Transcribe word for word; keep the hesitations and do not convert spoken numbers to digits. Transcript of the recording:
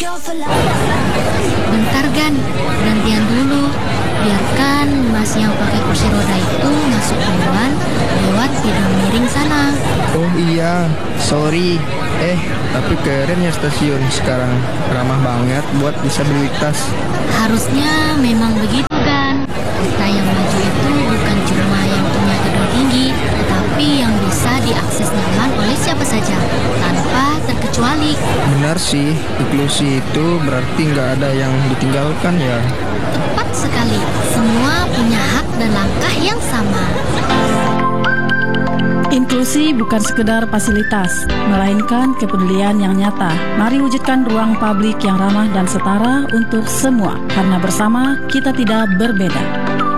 Bentar Gan, gantian dulu. Biarkan Mas yang pakai kursi roda itu masuk duluan lewat bidang miring sana. Oh iya, sorry. Eh, tapi keren ya stasiun sekarang. Ramah banget buat disabilitas. Harusnya memang begitu Gan. Kita yang maju itu bukan cuma yang punya gedung tinggi, tetapi yang bisa diakses nyaman oleh siapa saja, tanpa terkecuali. Benar sih, inklusi itu berarti nggak ada yang ditinggalkan ya. Tepat sekali, semua punya hak dan langkah yang sama. Inklusi bukan sekedar fasilitas, melainkan kepedulian yang nyata. Mari wujudkan ruang publik yang ramah dan setara untuk semua, karena bersama kita tidak berbeda.